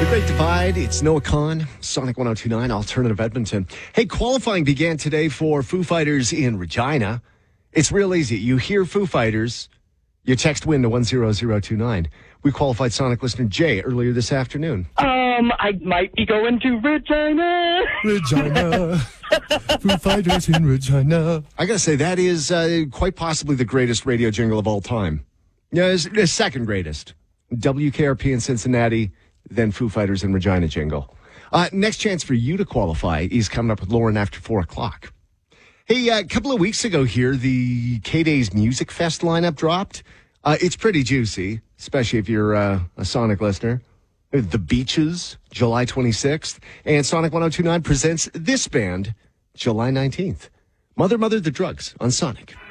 Great Divide. It's Noah Kahn, Sonic 102.9, Alternative Edmonton. Hey, qualifying began today for Foo Fighters in Regina. It's real easy. You hear Foo Fighters, you text WIN to 10029. We qualified Sonic listener Jay earlier this afternoon. I might be going to Regina. Regina. Foo Fighters in Regina. I gotta say, that is quite possibly the greatest radio jingle of all time. Yeah, it's the second greatest. WKRP in Cincinnati, then Foo Fighters in Regina jingle. Next chance for you to qualify is coming up with Lauren after 4 o'clock. Hey, a couple of weeks ago here, the K-Days Music Fest lineup dropped. It's pretty juicy, especially if you're a Sonic listener. The Beaches, July 26th. And Sonic 102.9 presents this band, July 19th. Mother, Mother, the Drugs on Sonic.